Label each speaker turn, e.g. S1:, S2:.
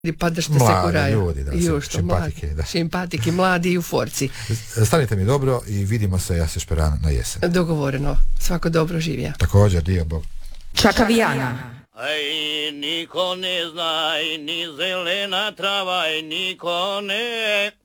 S1: pa da što se kuraju.
S2: Ljudi, da, simpatike. Da.
S1: Simpatiki, mladi i u forci.
S2: Stanite mi dobro i vidimo se, ja se šperam na jesen.
S1: Dogovoreno. Svako dobro živja.
S2: Također, dio Bog.
S3: Čakavijana.
S4: Aj, niko ne zna, ni zelena trava, niko ne